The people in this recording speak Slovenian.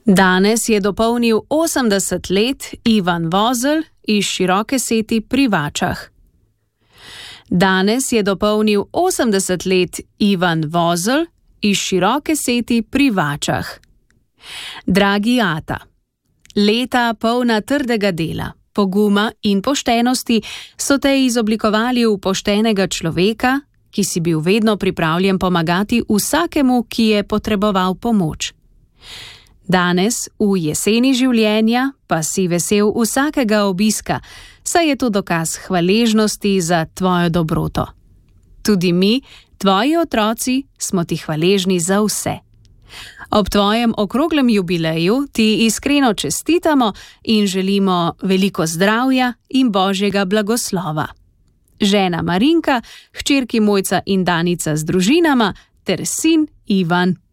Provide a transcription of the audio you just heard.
Danes je dopolnil 80 let Ivan Vozelj iz Široke Seti pri Vačah. Danes je dopolnil 80 let Ivan Vozelj iz Široke Seti pri Vačah. Dragi ata, leta polna trdega dela, poguma in poštenosti so te izoblikovali v poštenega človeka, ki si bil vedno pripravljen pomagati vsakemu, ki je potreboval pomoč. Danes, v jeseni življenja, pa si vesel vsakega obiska, saj je to dokaz hvaležnosti za tvojo dobroto. Tudi mi, tvoji otroci, smo ti hvaležni za vse. Ob tvojem okroglem jubileju ti iskreno čestitamo in želimo veliko zdravja in Božjega blagoslova. Žena Marinka, hčerki Mojca in Danica z družinama ter sin Ivan.